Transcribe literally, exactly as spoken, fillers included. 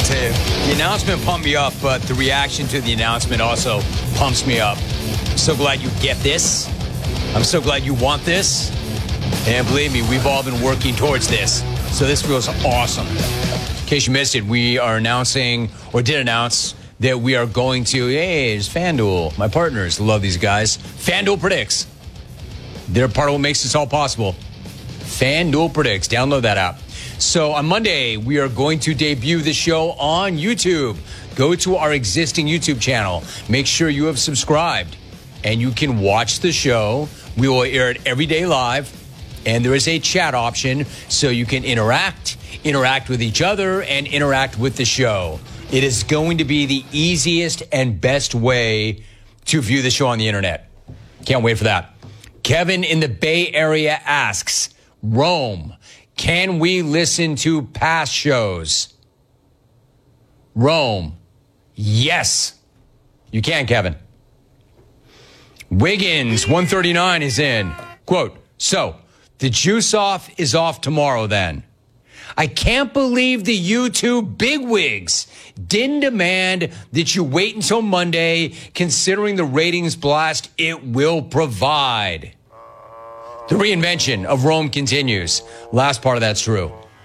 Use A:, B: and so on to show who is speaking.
A: tell you, the announcement pumped me up, but the reaction to the announcement also pumps me up. I'm so glad you get this. I'm so glad you want this. And believe me, we've all been working towards this. So this feels awesome. In case you missed it, we are announcing, or did announce, that we are going to, hey, it's FanDuel. My partners love these guys. FanDuel Predicts. They're part of what makes this all possible. FanDuel Predicts. Download that app. So on Monday, we are going to debut the show on YouTube. Go to our existing YouTube channel. Make sure you have subscribed, and you can watch the show. We will air it every day live, and there is a chat option so you can interact, interact with each other, and interact with the show. It is going to be the easiest and best way to view the show on the internet. Can't wait for that. Kevin in the Bay Area asks, Rome, can we listen to past shows? Rome, yes. You can, Kevin. Wiggins, one thirty-nine is in. Quote, so, the juice off is off tomorrow then. I can't believe the YouTube bigwigs didn't demand that you wait until Monday, considering the ratings blast it will provide. The reinvention of Rome continues. Last part of that's true.